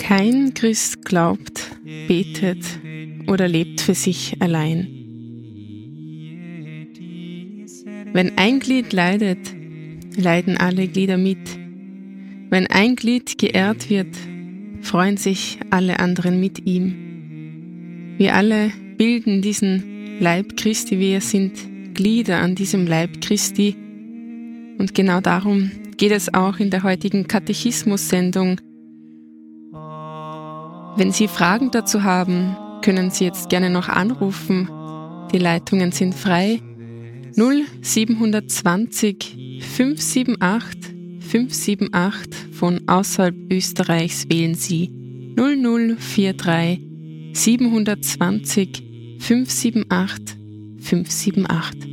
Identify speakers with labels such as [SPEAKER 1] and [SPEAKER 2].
[SPEAKER 1] Kein Christ glaubt, betet oder lebt für sich allein. Wenn ein Glied leidet, leiden alle Glieder mit. Wenn ein Glied geehrt wird, freuen sich alle anderen mit ihm. Wir alle bilden diesen Leib Christi, wir sind Glieder an diesem Leib Christi. Und genau darum geht es auch in der heutigen Katechismus-Sendung. Wenn Sie Fragen dazu haben, können Sie jetzt gerne noch anrufen. Die Leitungen sind frei. 0720 578 578 von außerhalb Österreichs wählen Sie 0043 720 578 578.